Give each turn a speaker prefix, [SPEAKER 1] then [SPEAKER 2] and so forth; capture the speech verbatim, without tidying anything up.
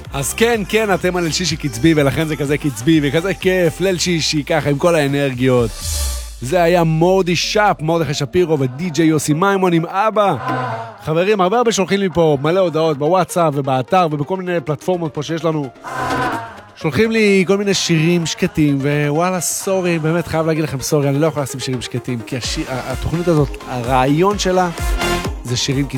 [SPEAKER 1] אז כן, כן, אתם על ליל שישי קצבי, ולכן זה כזה קצבי, וכזה כיף, ליל שישי, ככה, עם כל האנרגיות. זה היה מורדי שפ, מורדכי שפירו ודי-ג'יי יוסי מימון עם אבא. חברים, הרבה הרבה שולחים לי פה מלא הודעות בוואטסאפ ובאתר ובכל מיני פלטפורמות פה שיש לנו. שולחים לי כל מיני שירים שקטים, ווואלה, סורי, באמת חייב להגיד לכם סורי, אני לא יכול לשים שירים שקטים, כי השיר, התוכנית הזאת, הרעיון שלה, זה שירים